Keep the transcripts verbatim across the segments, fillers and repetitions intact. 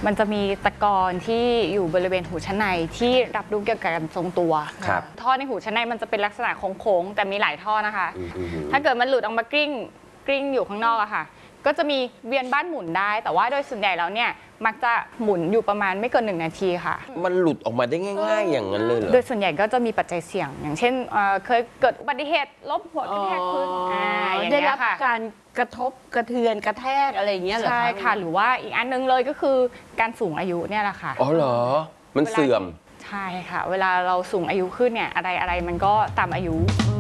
มันจะมีตะกอนที่อยู่บริเวณหูชั้นในที่รับรู้เกี่ยวกับการทรงตัวท่อในหูชั้นในมันจะเป็นลักษณะโค้งๆแต่มีหลายท่อนะคะถ้าเกิดมันหลุดออกมากลิ้งกลิ้งอยู่ข้างนอกอะค่ะก็จะมีเวียนบ้านหมุนได้แต่ว่าโดยส่วนใหญ่แล้วเนี่ยมักจะหมุนอยู่ประมาณไม่เกินหนึ่งนาทีค่ะมันหลุดออกมาได้ง่ายๆอย่างนั้นเลยเหรอโดยส่วนใหญ่ก็จะมีปัจจัยเสี่ยงอย่างเช่นเคยเกิดอุบัติเหตุล้มหัวกระแทกพื้นได้รับการกระทบกระเทือนกระแทกอะไรอย่างเงี้ยเหรอใช่ค่ะหรือว่าอีกอันนึงเลยก็คือการสูงอายุเนี่ยแหละค่ะอ๋อเหรอมันเสื่อมใช่ค่ะเวลาเราสูงอายุขึ้นเนี่ยอะไรอะไรมันก็ตามอายุ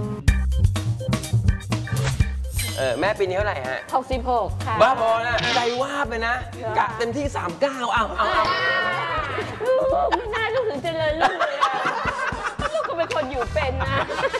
เออแม่ปีนี้เท่าไหร่ฮะหกสิบหกค่ะบ้าบอนะใจว่าไปนะกะเต็มที่สามเก้าเอาเอาเอาไม่น่าลูกถึงเจริญลูกเลยอะลูกก็เป็นคนอยู่เป็นนะ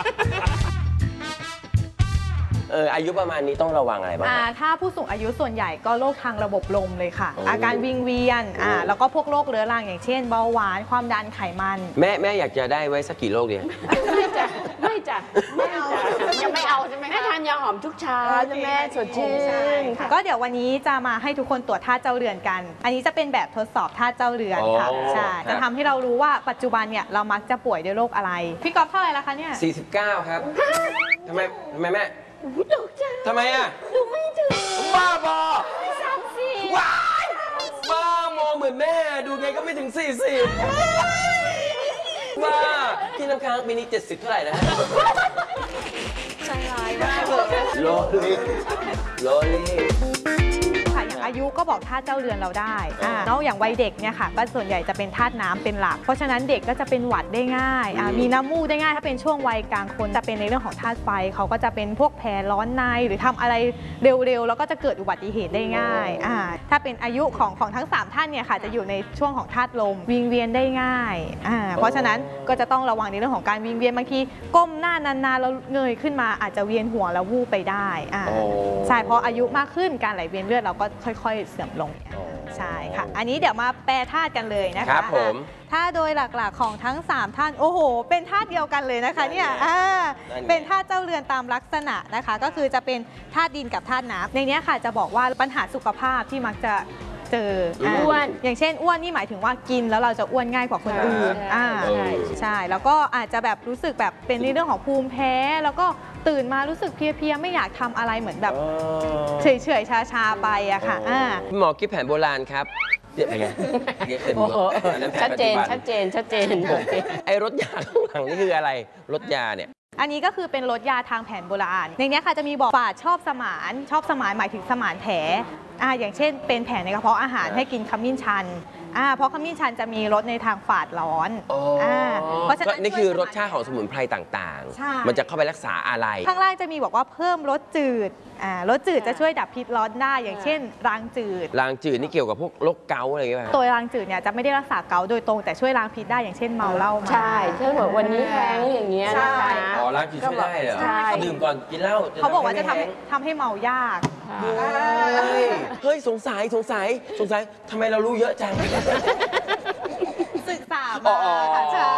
เอออายุประมาณนี้ต้องระวังอะไรบ้างถ้าผู้สูงอายุส่วนใหญ่ก็โรคทางระบบลมเลยค่ะอาการวิงเวียนอ่าแล้วก็พวกโรคเรื้อรังอย่างเช่นเบาหวานความดันไขมันแม่แม่อยากจะได้ไว้สักกี่โรคเดียวไม่จ้ะไม่จ้ะไม่จ้ะยังไม่เอาใช่ไหมแม่ทานยาหอมทุกเช้าแม่สดชื่นก็เดี๋ยววันนี้จะมาให้ทุกคนตรวจธาตุเจ้าเรือนกันอันนี้จะเป็นแบบทดสอบธาตุเจ้าเรือนค่ะใช่จะทำให้เรารู้ว่าปัจจุบันเนี่ยเรามักจะป่วยด้วยโรคอะไรพี่ก๊อฟเท่าไหร่แล้วคะเนี่ยสี่สิบเก้าครับทำไมทำไมแม่ตกใจทำไมอ่ะดูไม่ถึงบ้าบอสามสิบว้ายบ้ามองเหมือนแม่ดูไงก็ไม่ถึงสี่สิบบ้าพี่น้ำค้างปีนี้เจ็ดสิบเท่าไหร่นะใจร้ายมากเลยโลลี่โลลี่ค่ะอย่างอายุก็บอกธาตุเจ้าเรือนเราได้นอกอย่างวัยเด็กเนี่ยค่ะก็ส่วนใหญ่จะเป็นธาตุน้ำเป็นหลักเพราะฉะนั้นเด็กก็จะเป็นหวัดได้ง่ายมีน้ำมูกได้ง่ายถ้าเป็นช่วงวัยกลางคนจะเป็นในเรื่องของธาตุไฟเขาก็จะเป็นพวกแผลร้อนในหรือทำอะไรเร็วๆแล้วก็จะเกิดอุบัติเหตุได้ง่ายถ้าเป็นอายุของของทั้งสามท่านเนี่ยค่ะจะอยู่ในช่วงของธาตุลมวิงเวียนได้ง่ายเพราะฉะนั้นก็จะต้องระวังในเรื่องของการวิงเวียนบางทีก้มหน้านานๆแล้วเงยขึ้นมาอาจจะเวียนหัวแล้ววูบไปได้ใช่เพราะอายุมากขึ้นการไหลเวียนเลือดเราก็ค่อยๆเสื่อมลงใช่ค่ะอันนี้เดี๋ยวมาแปลธาตุกันเลยนะคะครับผมธาตุโดยหลักๆของทั้งสามท่านโอ้โหเป็นธาตุเดียวกันเลยนะคะเนี่ยเป็นธาตุเจ้าเรือนตามลักษณะนะคะก็คือจะเป็นธาตุดินกับธาตุน้ำในนี้ค่ะจะบอกว่าปัญหาสุขภาพที่มักจะเจออ้วนอย่างเช่นอ้วนนี่หมายถึงว่ากินแล้วเราจะอ้วนง่ายกว่าคนอื่นอ่าใช่แล้วก็อาจจะแบบรู้สึกแบบเป็นในเรื่องของภูมิแพ้แล้วก็ตื่นมารู้สึกเพลียๆไม่อยากทำอะไรเหมือนแบบเฉยๆชาๆไปอะค่ะหมอกิ๊บแผนโบราณครับเดี๋ยวไงชัดเจนชัดเจนชัดเจนไอ้รถยาข้างหลังนี่คืออะไรรถยาเนี่ยอันนี้ก็คือเป็นรถยาทางแผนโบราณในนี้ค่ะจะมีบอกฝาดชอบสมานชอบสมานหมายถึงสมานแผลอ่าอย่างเช่นเป็นแผลในกระเพาะอาหารให้กินขมิ้นชันอ่าเพราะขมิ้นชันจะมีรสในทางฝาดร้อนอ่าเพราะฉะนั้นนี่คือรสชาติของสมุนไพรต่างๆมันจะเข้าไปรักษาอะไรข้างล่างจะมีบอกว่าเพิ่มรสจืดอ่ารสจืดจะช่วยดับพิษร้อนได้อย่างเช่นรางจืดรางจืดนี่เกี่ยวกับพวกโรคเกาต์อะไรอย่างเงี้ยตัวรางจืดเนี่ยจะไม่ได้รักษาเกาต์โดยตรงแต่ช่วยล้างพิษได้อย่างเช่นเมาเหล้ามาใช่ถ้าบอกวันนี้แห้งอย่างเงี้ยนะคะอ๋อล้างจืดช่วยได้เหรอดื่มก่อนกินเหล้าเขาบอกว่าจะทำทำให้เมายากเฮ้ยสงสัยสงสัยสงสัยทำไมเรารู้เยอะจังศึกษามาใช่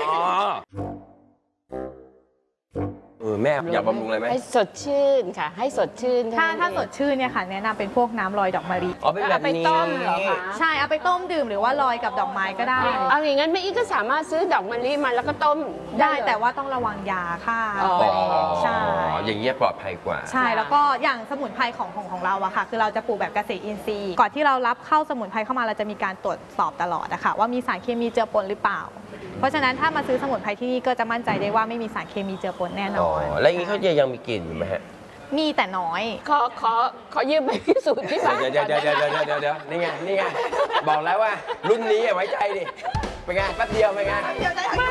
เออแม่อยากบำรุงอะไรไหมให้สดชื่นค่ะให้สดชื่นถ้าถ้าสดชื่นเนี่ยค่ะแนะนำเป็นพวกน้ำลอยดอกมะลิอ๋อเป็นแบบนี้ต้มเหรอคะใช่เอาไปต้มดื่มหรือว่าลอยกับดอกไม้ก็ได้เอาอย่างนั้นแม่อีก็สามารถซื้อดอกมะลิมาแล้วก็ต้มได้แต่ว่าต้องระวังยาค่ะใช่อย่างเงี้ยปลอดภัยกว่าใช่แล้วก็อย่างสมุนไพรของของของเราอะค่ะคือเราจะปลูกแบบเกษตรอินทรีย์ก่อนที่เรารับเข้าสมุนไพรเข้ามาเราจะมีการตรวจสอบตลอดนะคะว่ามีสารเคมีเจือปนหรือเปล่าเพราะฉะนั้นถ้ามาซื้อสมุนไพรที่นี่ก็จะมั่นใจได้ว่าไม่มีสารเคมีเจือปนแน่นอนแล้วอย่างนี้เขาจะยังมีกลิ่นอยู่ไหมฮะมีแต่น้อยขอขอขอยืมไปพิสูจน์ที่บ้านเดี๋ยวเดี๋ยวเดี๋ยวเดี๋ยวเดี๋ยวเดี๋ยวนี่ไงนี่ไงบอกแล้วว่ารุ่นนี้ไว้ใจดิเป็นไงแป๊บเดียวเป็นไงไม่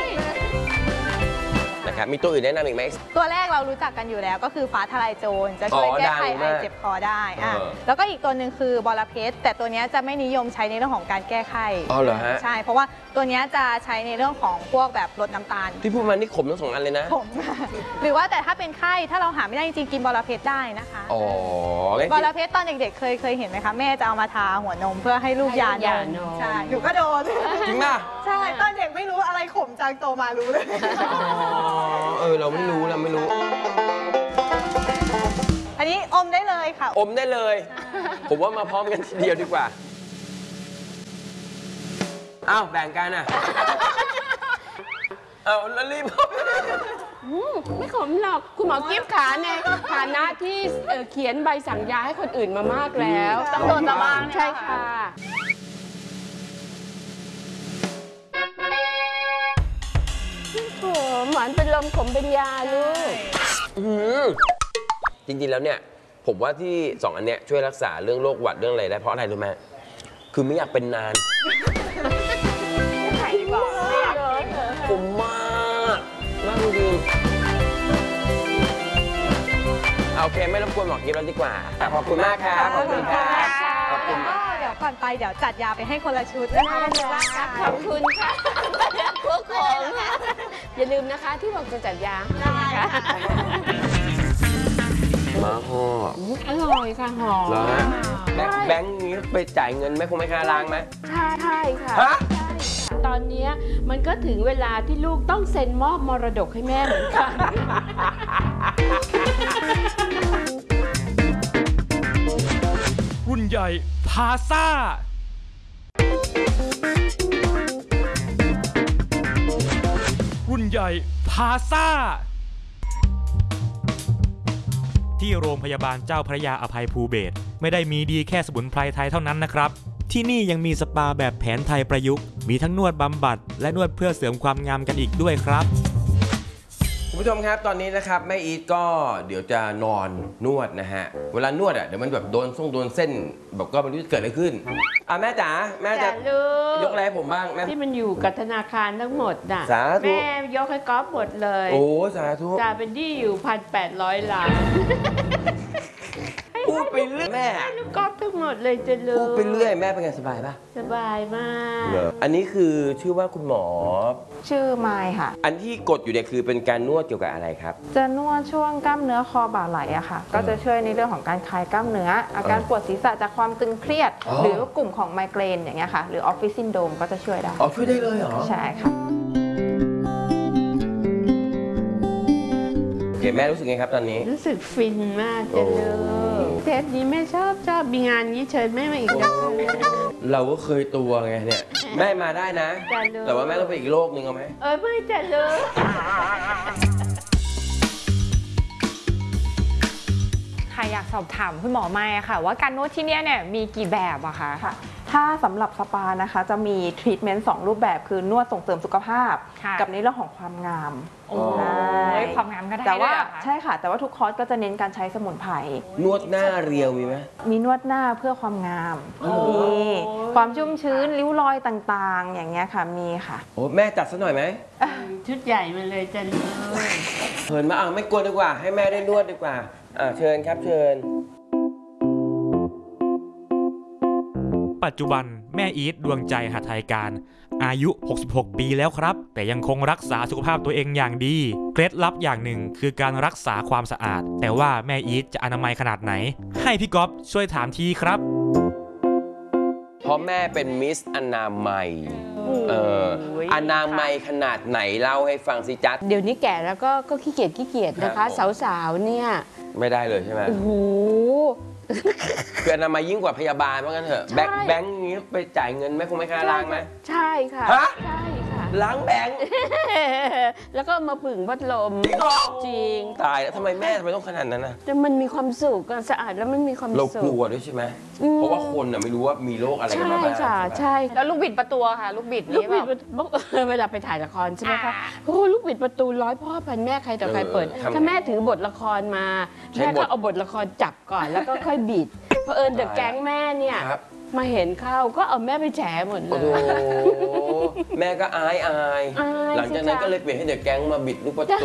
นะครับมีตัวอื่นแนะนำอีกไหมตัวแรกเรารู้จักกันอยู่แล้วก็คือฟ้าทลายโจรจะช่วยแก้ไขไอเจ็บคอได้อ่ะแล้วก็อีกตัวหนึ่งคือบอระเพ็ดแต่ตัวนี้จะไม่นิยมใช้ในเรื่องของการแก้ไข้อ๋อเหรอฮะใช่เพราะว่าตัวนี้จะใช้ในเรื่องของพวกแบบลดน้ำตาลที่พูดมานี่ขมทั้งสองอันเลยนะขมหรือว่าแต่ถ้าเป็นไข้ถ้าเราหาไม่ได้จริงๆกินบอระเพ็ดได้นะคะอ๋อบอระเพ็ดตอนเด็กๆเคยเคยเห็นไหมคะแม่จะเอามาทาหัวนมเพื่อให้ลูกยานมใช่หนูก็โดนจริงป่ะใช่ตอนเด็กไม่รู้อะไรขมจังโตมารู้เลยเออเราไม่รู้เราไม่รู้อันนี้อมได้เลยค่ะอมได้เลยผมว่ามาพร้อมกันทีเดียวดีกว่าอ้าวแบ่งกันอ่ะ เอาแล้วรีบอืมไม่ขมหรอกคุณหมอกิฟต์ขาในฐานะที่เอ่อเขียนใบสั่งยาให้คนอื่นมามากแล้วต้องโดนตะบ้างเนี่ยใช่ค่ะโอ้หวานเป็นลมขมเป็นยาลูกอื้อหือจริงๆแล้วเนี่ย ผมว่าที่สองอันเนี้ยช่วยรักษาเรื่องโรคหวัดเรื่องอะไรได้เพราะอะไรรู้ไหมคือไม่อยากเป็นนานไข่ดีกว่าผมมากมากจริงๆโอเคไม่รบกวนหมอกิฟต์แล้วดีกว่าขอบคุณมากครับขอบคุณครับขอบคุณมากเดี๋ยวก่อนไปเดี๋ยวจัดยาไปให้คนละชุดนะคะบำรุงร่างกายขอบคุณค่ะพวกของอย่าลืมนะคะที่บอกจะจัดยานะคะมาห่ออร่อยค่ะหอมเหรอฮะแบงค์แบงค์นี้ไปจ่ายเงินไหมคงไม่ค่าล้างไหมใช่ใช่ค่ะฮะใช่ค่ะตอนเนี้ยมันก็ถึงเวลาที่ลูกต้องเซ็นมอบมรดกให้แม่เหมือนกันรุ่นใหญ่พาซ่า รุ่นใหญ่พาซ่า ที่โรงพยาบาลเจ้าพระยาอภัยภูเบศรไม่ได้มีดีแค่สมุนไพรไทยเท่านั้นนะครับ ที่นี่ยังมีสปาแบบแผนไทยประยุกต์ มีทั้งนวดบำบัดและนวดเพื่อเสริมความงามกันอีกด้วยครับคุณผู้ชมครับตอนนี้นะครับแม่อีทก็เดี๋ยวจะนอนนวดนะฮะเวลานวดอ่ะเดี๋ยวมันแบบโดนส่งโดนเส้นแบบก็ไม่รู้จะเกิดอะไรขึ้นอ่ะแม่จ๋าแม่จะแต่ลูกยกอะไรให้ผมบ้างแม่ที่มันอยู่กับธนาคารทั้งหมดน่ะสาธุแม่ยกให้ก๊อฟหมดเลยโอ้สาธุจ่ายเป็นหนี้อยู่พันแปดร้อยล้านพูดไปเรื่อยแม่ลูกก๊อฟทั้งหมดเลยจะลูพูดไปเรื่อยแม่เป็นไงสบายปะสบายมากอันนี้คือชื่อว่าคุณหมอชื่อไมค์ค่ะอันที่กดอยู่เนี่ยคือเป็นการนวดเกี่ยวกับอะไรครับจะนวดช่วงกล้ามเนื้อคอบ่าไหล่อะค่ะ ก็จะช่วยในเรื่องของการคลายกล้ามเนื้อ อาการปวดศีรษะจากความตึงเครียดอ๋อหรือกลุ่มของไมเกรนอย่างเงี้ยค่ะ หรือออฟฟิศซินโดรมก็จะช่วยได้อ๋อช่วยได้เลยเหรอใช่ค่ะโอเคแม่รู้สึกไงครับตอนนี้รู้สึกฟินมากจะลูกเทปนี้แม่ชอบชอบมีงานนี้เชิญแม่มาอีกนะเราก็เคยตัวไงเนี่ยแม่มาได้นะได้เลยแต่ว่าแม่ต้องไปอีกโลกนึงเอาไหมเออไม่จะลูกค่ะอยากสอบถามคุณหมอไมค์อะค่ะ ว่าการนวดที่เนี่ยเนี่ยมีกี่แบบอะคะค่ะ ถ้าสำหรับสปานะคะจะมีทรีทเมนต์สองรูปแบบคือนวดส่งเสริมสุขภาพค่ะกับในเรื่องของความงามโอ้ใช่ยความงามก็ได้แต่ว่าด้วยเหรอคะใช่ค่ะ แต่ว่าทุกคอร์สก็จะเน้นการใช้สมุนไพรนวดหน้าเรียวมีไหมมีนวดหน้าเพื่อความงามโอ้มีความชุ่มชื้นริ้วรอยต่างๆ อย่างเงี้ยค่ะมีค่ะโอ้แม่จัดซะหน่อยไหมชุดใหญ่มาเลยจะลูกเชิญมาอ่ะไม่กลัวดีกว่า ให้แม่ได้นวดดีกว่าอ่ะเชิญครับเชิญปัจจุบันแม่อีทดวงใจหทัยการ อายุ หกสิบหก ปีแล้วครับ แต่ยังคงรักษาสุขภาพตัวเองอย่างดี เคล็ดลับอย่างหนึ่งคือการรักษาความสะอาด แต่ว่าแม่อีทจะอนามัยขนาดไหน ให้พี่ก๊อฟช่วยถามทีครับเพราะแม่เป็นมิสอนามัยเอออนามัยขนาดไหนเล่าให้ฟังสิจ๊ะเดี๋ยวนี้แก่แล้วก็ก็ขี้เกียจขี้เกียจนะครัคะบผมสาวๆเนี่ยไม่ได้เลยใช่ไหมโอ้โหคืออนามัยยิ่งกว่าพยาบาลว่างั้นเถอะใช่แบงค์แบงค์นี้ไปจ่ายเงินไหมคงไม่ค่าล้างไหมใช่ค่ะฮะใช่ค่ะล้างแบงค์แล้วก็มาผึ่งพัดลมจริงเหรอจริงตายแล้วทำไมแม่ทำไมต้องขนาดนั้นนะแต่มันมีความสุขอะสะอาดแล้วมันมีความเราสุกขลัวด้วยใช่ไหมอืมเพราะว่าคนน่ะไม่รู้ว่ามีโรคอะไรกันใช่มาบ้างค่ะใช่ไหมใช่แล้วลูกบิดประตูอะค่ะ ลูกบิดลูกนี่บิแบดบเวลาไปถ่ายละครใช่ไหมคะอ่าโอ้โหลูกบิดประตูร้อยพ่อพันแม่ใครต่อใครเปิด ถ้าแม่ถือบทละครมาใช้แม่บก็ทเอาบทละครจับก่อนแล้วก็ค่อยบิดเพราะเอิญเดอะแก๊งแม่เนี่ยครับมาเห็นเข้าก็เอาแม่ไปแฉหมดเลโอ้โหยแม่ก็อายอายอายหลังจากนั้นสิคะก็เลยเปลี่ยนให้เดอะแก๊งมาบิดลูกประตู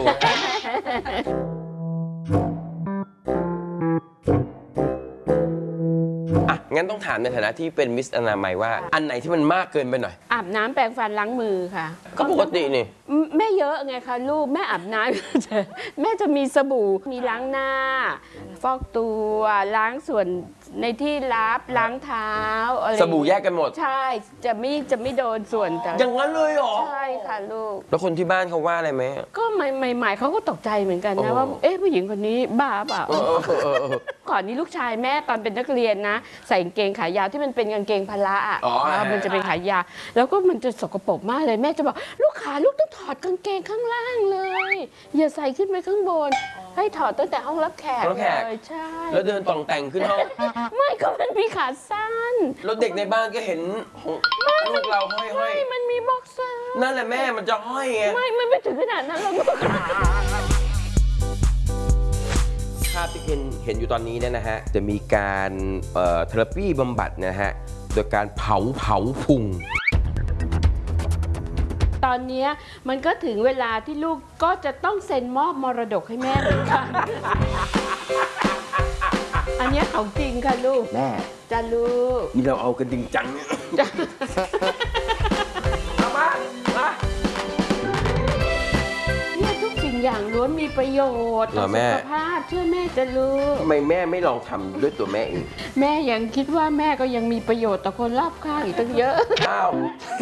อ่ะ งั้นต้องถามในฐานะที่เป็นมิสอนามัยว่า อันไหนที่มันมากเกินไปหน่อยอาบน้ำแปรงฟันล้างมือค่ะก็ปกตินี่แม่เยอะไงคะลูกแม่อาบน้ำ แม่จะมีสบู่มีล้างหน้า ฟอกตัวล้างส่วนในที่ลับล้างเท้าอะไรสบู่แยกกันหมดใช่จะไม่จะไม่โดนส่วนแต่อย่างนั้นเลยเหรอใช่ค่ะลูกแล้วคนที่บ้านเขาว่าอะไรไหมก็ใหม่ๆเขาก็ตกใจเหมือนกันโอ้นะว่าเอ๊ะผู้หญิงคนนี้บ้าเปล่าเออเออเออเออก่อนนี้ลูกชายแม่ตอนเป็นนักเรียนนะ ใส่กางเกงขายาวที่มันเป็นกางเกงพละอ่ะอ๋ออ่ามันจะเป็นขายาวแล้วก็มันจะสกปรกมากเลยแม่จะบอกลูกขาลูกต้องถอดกางเกงข้างล่างเลย อย่าใส่ขึ้นไปข้างบน ให้ถอดตั้งแต่ห้องรับแขกห้องรับแขกเลยใช่แล้วเดินต่องแต่งขึ้นห้องไม่ก็มันมีขาสั้นแล้วเด็กในบ้านก็เห็นของลูกเราห้อยห้อยไม่มันมีบ็อกเซอร์นั่นแหละแม่มันจะห้อยไงไม่ไม่ไปถึงขนาดนั้นหรอกลูกภาพที่เห็นเห็นอยู่ตอนนี้เนี่ยนะฮะ จะมีการเอ่อเทอราปีบำบัดนะฮะ โดยการเผาเผาพุงตอนเนี้ยมันก็ถึงเวลาที่ลูกก็จะต้องเซ็นมอบมรดกให้แม่เหมือนกัน อันเนี้ยของจริงค่ะลูกแม่จ้าลูกนี่เราเอากันจริงจังเนี่ยจ้ะเอามามาเนี่ยทุกสิ่งอย่างล้วนมีประโยชน์ต่อสุขภาพเชื่อแม่จะลูกทำไมแม่ไม่ลองทำด้วยตัวแม่เองแม่ยังคิดว่าแม่ก็ยังมีประโยชน์ต่อคนรอบข้างอีกตั้งเยอะอ้าว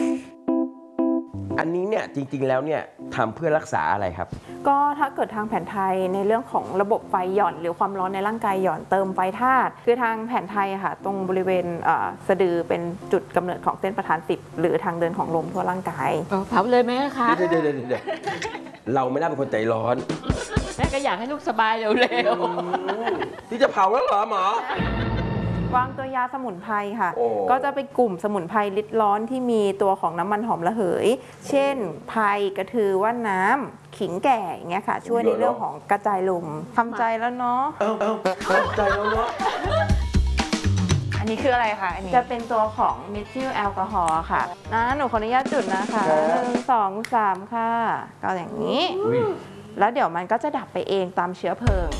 อันนี้เนี่ยจริงๆแล้วเนี่ยทำเพื่อรักษาอะไรครับก็ถ้าเกิดทางแผนไทยในเรื่องของระบบไฟหย่อนหรือความร้อนในร่างกายหย่อนเติมไฟธาตุคือทางแผนไทยอะค่ะตรงบริเวณเอ่อสะดือเป็นจุดกำเนิดของเส้นประธานสิบหรือทางเดินของลมทั่วร่างกายเผาเลยแม่คะเดี๋ยวเดี๋ยวเดี๋ยวเดี๋ยวเราไม่น่าเป็นคนใจร้อนแม่ก็อยากให้ลูกสบายเร็วที่จะเผาแล้วเหรอหมอวางตัวยาสมุนไพรค่ะโอ้ก็จะเป็นกลุ่มสมุนไพรลิดร้อนที่มีตัวของน้ำมันหอมระเหย เช่นไพรกระทือว่านน้ำขิงแก่อย่างเงี้ยค่ะ ช่วยในเรื่องของกระจายลมทำใจแล้วเนาะเอ้าเอ้าเข้าใจแล้วเนาะอันนี้คืออะไรคะอันนี้จะเป็นตัวของเมทิลแอลกอฮอล์ค่ะนะหนูขออนุญาตจุดนะคะหนึ่งสองสามค่ะก็อย่างนี้อุ๊ยแล้วเดี๋ยวมันก็จะดับไปเองตามเชื้อเพลิง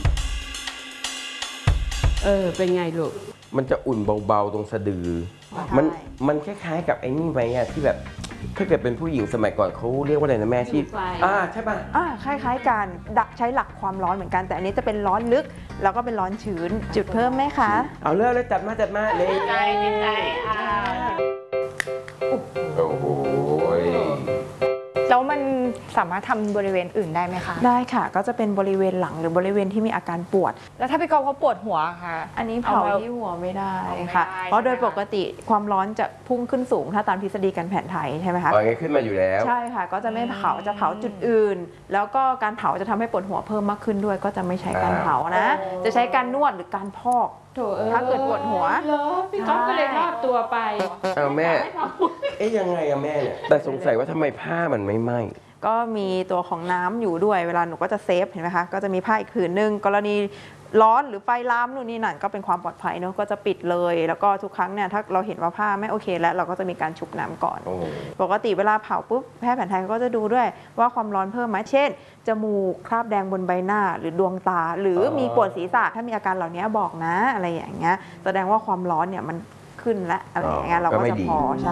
เออเป็นไงลูกมันจะอุ่นเบาๆตรงสะดือ มันมันคล้ายๆกับไอ้นี่ไหมอะที่แบบถ้าเกิดเป็นผู้หญิงสมัยก่อนเขาเรียกว่าอะไรนะแม่ที่จุดไฟอ่าใช่ป่ะอ่าคล้ายๆกันดักใช้หลักความร้อนเหมือนกัน แต่อันนี้จะเป็นร้อนลึก แล้วก็เป็นร้อนชื้น จุดเพิ่มไหมคะเอาเลิกเลยจัดมาจัดมาเลยใจนิดใจอ่าโอ้โหแล้วมันสามารถทำบริเวณอื่นได้ไหมคะได้ค่ะ ก็จะเป็นบริเวณหลังหรือบริเวณที่มีอาการปวดแล้วถ้าพี่กอล์ฟเขาปวดหัวค่ะอันนี้เผาเอามาที่หัวไม่ได้เอาไม่ค่ะได้เพราะโดยใช่ไหมคะปกติความร้อนจะพุ่งขึ้นสูง ถ้าตามทฤษฎีการแผนไทยใช่ไหมคะเอาไงขึ้นมาอยู่แล้วใช่ค่ะ ก็จะไม่เผาจะเผาจุดอื่น แล้วก็การเผาจะทำให้ปวดหัวเพิ่มมากขึ้นด้วย ก็จะไม่ใช้การเผานะ จะใช้การนวดหรือการพอกโถเอ้ยถ้าเกิดปวดหัวเหรอพี่ก๊อฟก็เลยรอดตัวไปเอาแม่ เอ๊ยยังไงอะแม่เนี่ย แต่สงสัยว่าทำไมผ้ามันไม่ไหม้ก็มีตัวของน้ำอยู่ด้วย เวลาหนูก็จะเซฟเห็นไหมคะ ก็จะมีผ้าอีกผืนหนึ่งกรณีร้อนหรือไฟลามนู่นนี่นั่นก็เป็นความปลอดภัยเนอะก็จะปิดเลย แล้วก็ทุกครั้งเนี่ยถ้าเราเห็นว่าผ้าไม่โอเคแล้วเราก็จะมีการชุบน้ำก่อนโอ้ปกติเวลาเผาปุ๊บแพทย์แผนไทยเขาก็จะดูด้วยว่าความร้อนเพิ่มไหมเช่น จมูกคราบแดงบนใบหน้า หรือดวงตา หรือมีปวดศีรษะถ้ามีอาการเหล่านี้บอกนะอะไรอย่างเงี้ยแสดงว่าความร้อนเนี่ยมันขึ้นและอะไรอย่างเงี้ยเราก็จะพอใช่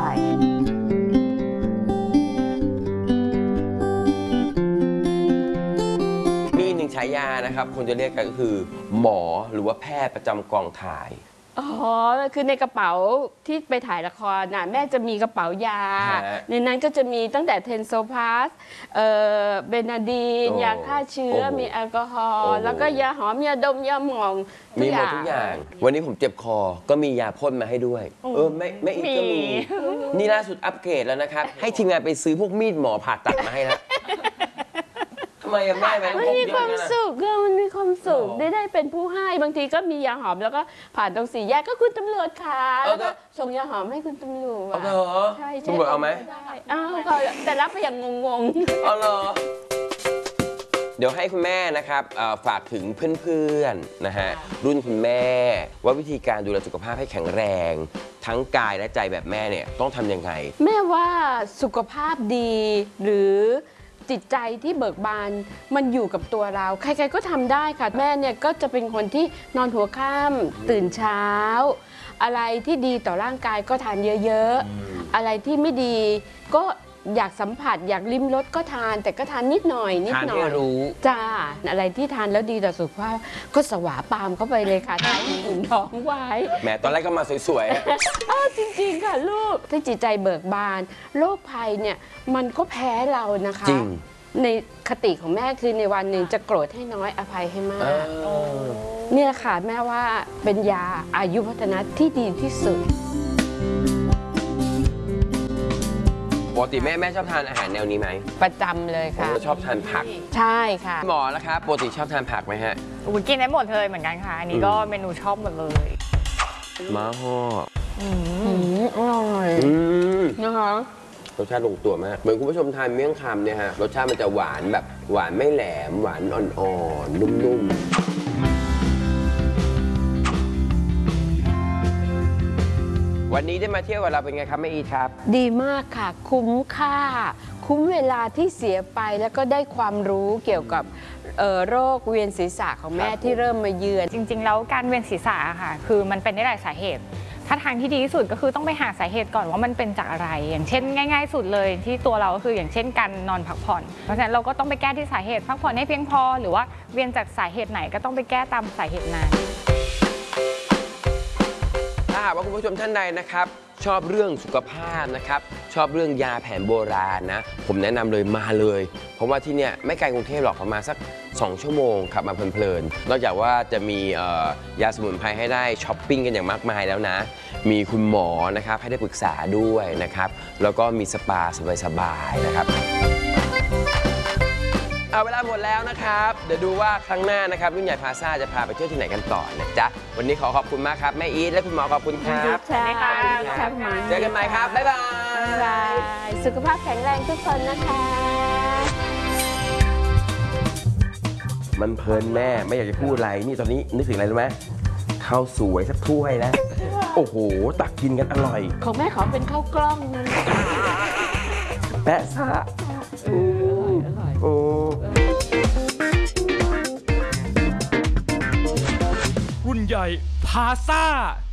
มีหนึ่งฉายานะครับคนจะเรียกกันก็คือ หมอหรือว่าแพทย์ประจำกองถ่ายอ๋อ คือในกระเป๋าที่ไปถ่ายละครน่ะแม่จะมีกระเป๋ายาฮะในนั้นก็จะมีตั้งแต่เทนโซพาสเอ่อเบนาดีนโอ้ยาฆ่าเชื้อโอ้มีแอลกอฮอโอ้ล์แล้วก็ยาหอมยาดมยาหมองมีหมดทุกอย่าง วันนี้ผมเจ็บคอ ก็มียาพ่นมาให้ด้วย เออไม่ไม่อีกก็มี นี่ล่าสุดอัปเกรดแล้วนะครับ ให้ทีมงานไปซื้อพวกมีดหมอผ่าตัดมาให้แล้วทำไมอะแม่แม่มันมีความสุขอะมันมีความสุขโอ้ได้ได้เป็นผู้ให้บางทีก็มียาหอมแล้วก็ผ่านตรงสี่แยกก็คุณตำรวจค่ะเอาแล้วเถก็อะส่งยาหอมให้คุณตำรวจเอาเหรอใช่ใช่ตำรวจเอาไหมด้อ้าวก็แต่รับไปอย่างงงๆเอาเหรอ เดี๋ยวให้คุณแม่นะครับเอ่อฝากถึงเพื่อนๆนะฮะรุ่นคุณแม่ ว่าวิธีการดูแลสุขภาพให้แข็งแรง ทั้งกายและใจแบบแม่เนี่ยต้องทำยังไงแม่ว่าสุขภาพดีหรือจิตใจที่เบิกบานมันอยู่กับตัวเรา ใครๆก็ทำได้ค่ะแม่เนี่ยก็จะเป็นคนที่นอนหัวค่ำตื่นเช้า อะไรที่ดีต่อร่างกายก็ทานเยอะๆ อะไรที่ไม่ดีก็อยากสัมผัสอยากลิ้มรสก็ทาน แต่ก็ทานนิดหน่อยนิดทานหน่ให้อยรู้จ้าอะไรที่ทานแล้วดีต่อสุขภาพก็สวาปามเข้าไปเลยค่ะทานอุ่นท้องไว้แหมตอนแรกก็มาสวยๆฮะอ้าวจริงๆค่ะลูกถ้าจิตใจเบิกบานโรคภัยเนี่ยมันก็แพ้เรานะคะจริงในคติของแม่คือในวันหนึ่งจะโกรธให้น้อยอภัยให้มาเอก อเนี่ยค่ะแม่ว่าเป็นยาอายุวัฒนะที่ดีที่สุดปกติแม่แม่ชอบทานอาหารแนวนี้ไหมประจำเลยผมค่ะก็ชอบทานผักใช่ค่ะหมอแล้วครับปกติชอบทานผักไหมฮะอุ้ยกินได้หมดเลยเหมือนกันค่ะ อันนี้ก็เมนูชอบหมดเลยม้าห่ออืมอร่อยอืมนะคะรสชาติลงตัวมาก เหมือนคุณผู้ชมทานเมี่ยงคำเนี่ยฮะ รสชาติมันจะหวานแบบหวานไม่แหลม หวานอ่อนๆ นุ่มๆ วันนี้ได้มาเที่ยวกับเราเป็นไงครับแม่อีทครับดีมากค่ะ คุ้มค่า คุ้มเวลาที่เสียไปแล้วก็ได้ความรู้เกี่ยวกับเอ่อโรคเวียนศีรษะของแม่ครับที่เริ่มมาเยือนจริงๆ แล้วการเวียนศีรษะอะค่ะ คือมันเป็นได้หลายสาเหตุ ถ้าทางที่ดีที่สุดก็คือต้องไปหาสาเหตุก่อนว่ามันเป็นจากอะไร อย่างเช่นง่ายๆ สุดเลยที่ตัวเราก็คืออย่างเช่นการนอนพักผ่อน เพราะฉะนั้นเราก็ต้องไปแก้ที่สาเหตุพักผ่อนให้เพียงพอ หรือว่าเวียนจากสาเหตุไหนก็ต้องไปแก้ตามสาเหตุนั้นถ้าหากว่าคุณผู้ชมท่านใดนะครับ ชอบเรื่องสุขภาพนะครับ ชอบเรื่องยาแผนโบราณนะ ผมแนะนำเลยมาเลย เพราะว่าที่เนี่ยไม่ไกลกรุงเทพหรอกประมาณสัก สอง ชั่วโมงขับมาเพลินๆ นอกจากว่าจะมีเอ่อยาสมุนไพรให้ได้ช้อปปิ้งกันอย่างมากมายแล้วนะ มีคุณหมอนะครับให้ได้ปรึกษาด้วยนะครับ แล้วก็มีสปาสบายๆนะครับ เอาเวลาหมดแล้วนะครับ เดี๋ยวดูว่าครั้งหน้านะครับรุ่นใหญ่พลาซ่าจะพาไปเที่ยวที่ไหนกันต่อนะจ๊ะ วันนี้ขอขอบคุณมากครับ แม่อีทและคุณหมอขอบคุณครับใช่ค่ะครับเจอกันใหม่ครับ บ๊ายบาบ๊ายบาย ยสุขภาพแข็งแรงทุกคนนะคะมันเพลินแม่ไม่อยากจะพูดอะไร นี่ตอนนี้นึกถึงอะไรรู้ไหมข้าวสวยสักถ้วยนะ โอ้โห ตักกินกันอร่อยของแม่ขอเป็นข้าวกล้องนะแปะซะเอออร่อยโอ้รุ่นใหญ่พาซ่า